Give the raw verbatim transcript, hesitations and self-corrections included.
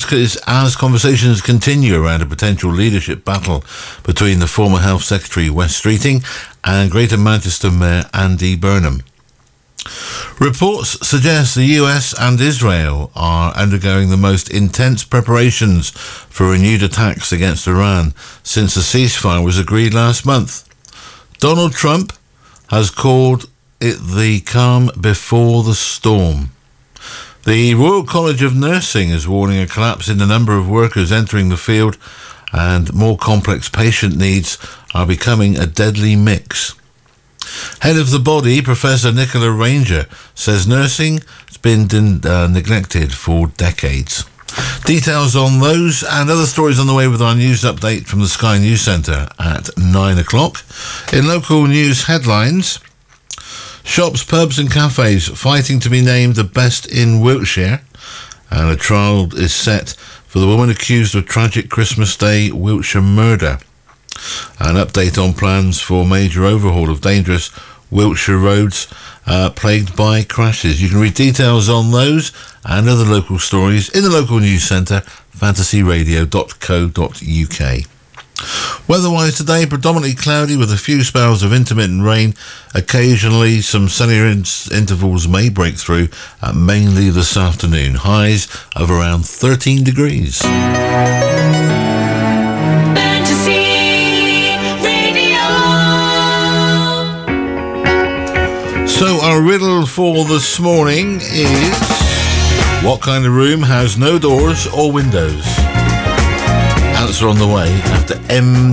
as, as conversations continue around a potential leadership battle between the former Health Secretary Wes Streeting and Greater Manchester Mayor Andy Burnham. Reports suggest the U S and Israel are undergoing the most intense preparations for renewed attacks against Iran since the ceasefire was agreed last month. Donald Trump has called it the calm before the storm. The Royal College of Nursing is warning a collapse in the number of workers entering the field, and more complex patient needs are becoming a deadly mix. Head of the body, Professor Nicola Ranger, says nursing has been uh, neglected for decades. Details on those and other stories on the way with our news update from the Sky News Centre at nine o'clock. In local news headlines, shops, pubs and cafes fighting to be named the best in Wiltshire, and a trial is set for the woman accused of tragic Christmas Day Wiltshire murder. An update on plans for major overhaul of dangerous Wiltshire roads uh, plagued by crashes. You can read details on those and other local stories in the local news centre, fantasy radio dot co dot uk. Weather-wise today, predominantly cloudy with a few spells of intermittent rain. Occasionally some sunnier in- intervals may break through, uh, mainly this afternoon. Highs of around thirteen degrees. So our riddle for this morning is, what kind of room has no doors or windows? Answer on the way after M